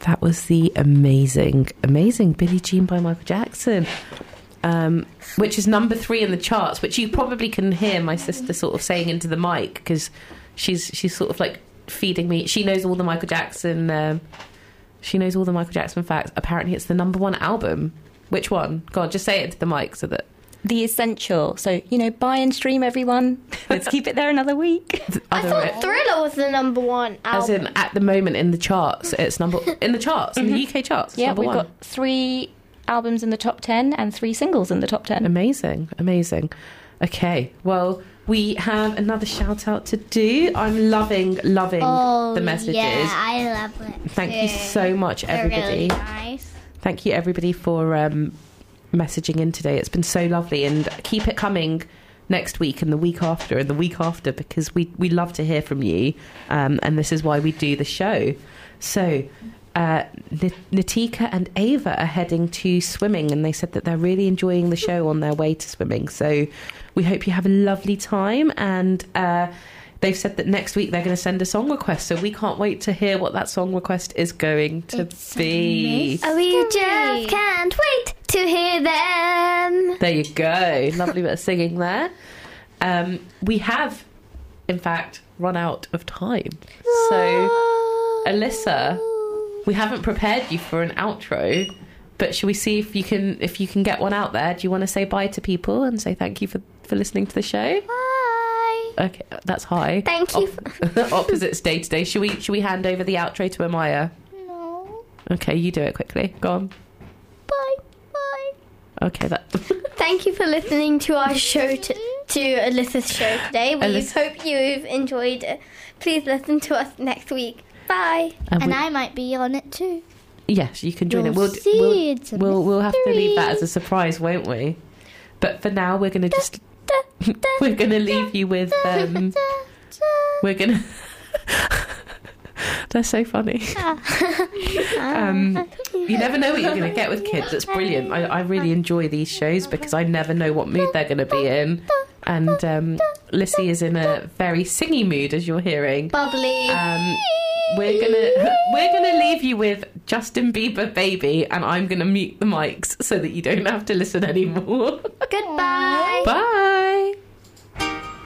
That was the amazing Billie Jean by Michael Jackson, which is number 3 in the charts, which you probably can hear my sister sort of saying into the mic, because she's sort of like feeding me. She knows all the Michael Jackson facts. Apparently it's the number 1 album. Which one? Go on, just say it into the mic so that... The Essential. So, buy and stream, everyone. Let's keep it there another week. I thought Thriller was the number 1 album. As in, at the moment in the charts, it's in the charts, in the UK charts. Yeah, we've got 3 albums in the top 10 and 3 singles in the top 10. Amazing. Okay, well, we have another shout out to do. I'm loving the messages. Yeah, I love it. Thank you so much, everybody. Really nice. Thank you, everybody, for messaging in today. It's been so lovely, and keep it coming next week and the week after, because we love to hear from you, and this is why we do the show. So Natika and Ava are heading to swimming, and they said that they're really enjoying the show on their way to swimming, so we hope you have a lovely time. And they've said that next week they're going to send a song request, so we can't wait to hear what that song request is going to be. We just can't wait to hear them. There you go. Lovely bit of singing there. We have, in fact, run out of time. So, Alyssa, we haven't prepared you for an outro, but shall we see if you can get one out there? Do you want to say bye to people and say thank you for listening to the show? Bye. Okay, that's hi. Thank you. Opposites day today. Should we hand over the outro to Amaya? No. Okay, you do it quickly. Go on. Bye. Okay, that. Thank you for listening to our show, to Alyssa's show today. We hope you've enjoyed it. Please listen to us next week. Bye. And I might be on it too. Yes, you can join it. We'll have to leave that as a surprise, won't we? But for now, we're going to we're going to leave you with we're going to they're so funny. You never know what you're going to get with kids. It's brilliant. I really enjoy these shows because I never know what mood they're going to be in. And Lissy is in a very singy mood, as you're hearing. Bubbly. We're gonna leave you with Justin Bieber, Baby, and I'm gonna mute the mics so that you don't have to listen anymore. Goodbye. Bye.